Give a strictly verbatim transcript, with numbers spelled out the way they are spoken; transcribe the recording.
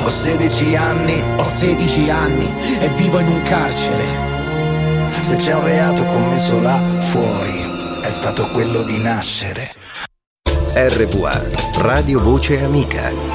Ho sedici anni, ho sedici anni e vivo in un carcere. Se c'è un reato commesso là fuori, è stato quello di nascere. R V A, Radio Voce Amica.